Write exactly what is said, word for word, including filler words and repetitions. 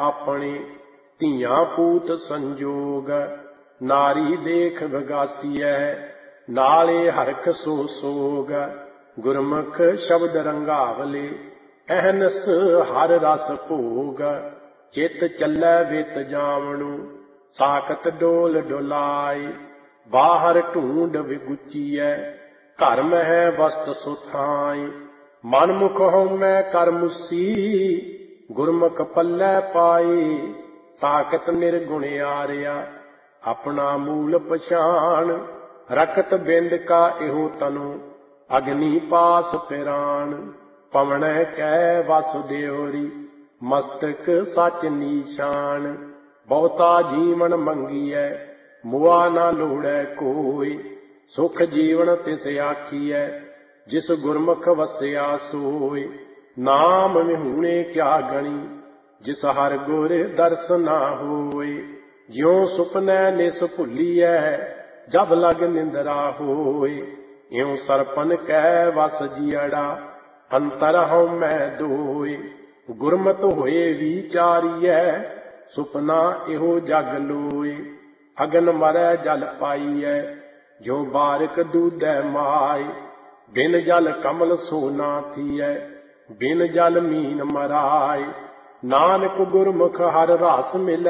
ਆਪਣੇ, ਧੀਆਂ ਪੂਤ ਸੰਜੋਗ। ਨਾਰੀ ਦੇਖ ਵਿਗਾਸੀਐ, ਨਾਲੇ ਹਰਖ ਸੋ ਸੋਗ। ਗੁਰਮੁਖ ਸ਼ਬਦ ਰੰਗਾਵਲੇ, ਅਹਨਸ ਹਰ ਰਸ ਭੋਗ। ਚਿਤ ਚੱਲੈ ਵਿਤ ਜਾਵਣੁ, ਸਾਖਤ ਡੋਲ ਡੋਲਾਈ। ਬਾਹਰ ਢੂੰਡ ਵਿਗੁਚੀਐ, ਘਰ ਮਹਿ ਵਸਤ ਸੁਥਾਈ। ਮਨ ਮੁਖ ਹਉਮੈ ਕਰ ਮੁਸੀ, ਗੁਰਮੁਖ ਪੱਲੇ ਪਾਈ। ਸਾਖਤ ਨਿਰਗੁਣ ਆਰਿਆ, ਆਪਣਾ ਮੂਲ ਪਛਾਣ। ਰਖਤ ਬਿੰਦ ਕਾ ਇਹੋ ਤਨੁ, ਅਗਨੀ ਪਾਸ ਪਿਰਾਣ। ਪਵਣੈ ਕੈ ਵਸ ਦਿਉਰੀ, ਮਸਤਕ ਸਚ ਨੀਸ਼ਾਨ। ਬਹੁਤਾ ਜੀਵਨ ਮੰਗੀਐ, ਮੁਆ ਨਾ ਲੋੜੈ ਕੋਈ। ਸੁਖ ਜੀਵਨ ਤਿਸ ਆਖੀਐ, ਜਿਸ ਗੁਰਮੁਖ ਵਸਿਆ ਸੋਈ। ਨਾਮ ਵਿਹੂਣੇ ਕਿਆ ਗਣੀ, ਜਿਸ ਹਰਿ ਗੁਰ ਦਰਸ ਨਾ ਹੋਏ। ਜਿਉ ਸੁਪਨੈ ਨਿਸ ਭੁੱਲੀਐ, ਜਬ ਲਗ ਨਿੰਦਰਾ ਹੋਏ। ਇਉ ਸਰਪਨ ਕੈ ਵਸ ਜੀਅੜਾ, ਅੰਤਰ ਹਉਮੈ ਦੋਏ। ਗੁਰਮਤਿ ਹੋਏ ਵਿਚਾਰੀਐ, ਸੁਪਨਾ ਇਹੋ ਜਗ ਲੋਏ। ਅਗਨ ਮਰੈ ਜਲ ਪਾਈਐ, ਜੋ ਬਾਰਿਕ ਦੂਧੈ ਮਾਏ। ਬਿਨ ਜਲ ਕਮਲ ਸੋ ਨਾ ਥੀਐ, ਬਿਨ ਜਲ ਮੀਨ ਮਰਾਏ। ਨਾਨਕ ਗੁਰਮੁਖ ਹਰਿ ਰਸ ਮਿਲੈ,